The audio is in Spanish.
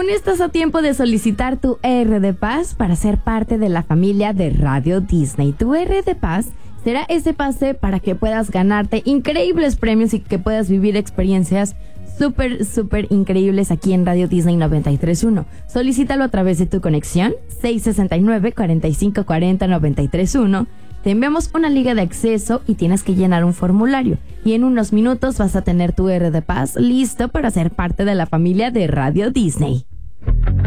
Aún estás a tiempo de solicitar tu R de Paz para ser parte de la familia de Radio Disney. Tu R de Paz será ese pase para que puedas ganarte increíbles premios y que puedas vivir experiencias súper increíbles aquí en Radio Disney 93.1. Solicítalo a través de tu conexión 669-4540-93.1. Te enviamos una liga de acceso y tienes que llenar un formulario. Y en unos minutos vas a tener tu R de Paz listo para ser parte de la familia de Radio Disney.